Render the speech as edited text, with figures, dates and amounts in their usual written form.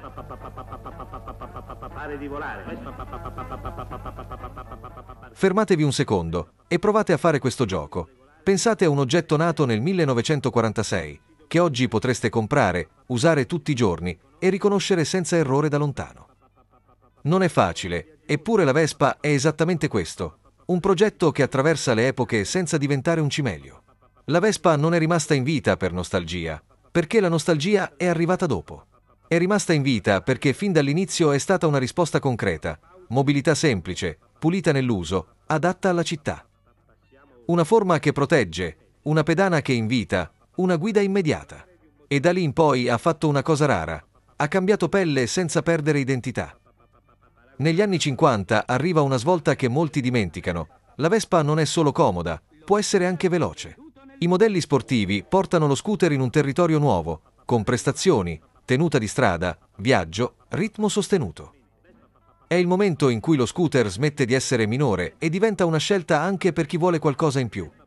Pare di volare. Fermatevi un secondo e provate a fare questo gioco. Pensate a un oggetto nato nel 1946, che oggi potreste comprare, usare tutti i giorni e riconoscere senza errore da lontano. Non è facile, eppure la Vespa è esattamente questo. Un progetto che attraversa le epoche senza diventare un cimelio. La Vespa non è rimasta in vita per nostalgia, perché la nostalgia è arrivata dopo. È rimasta in vita perché fin dall'inizio è stata una risposta concreta, mobilità semplice, pulita nell'uso, adatta alla città. Una forma che protegge, una pedana che invita, una guida immediata. E da lì in poi ha fatto una cosa rara, ha cambiato pelle senza perdere identità. Negli anni 50 arriva una svolta che molti dimenticano. La Vespa non è solo comoda, può essere anche veloce. I modelli sportivi portano lo scooter in un territorio nuovo, con prestazioni, tenuta di strada, viaggio, ritmo sostenuto. È il momento in cui lo scooter smette di essere minore e diventa una scelta anche per chi vuole qualcosa in più.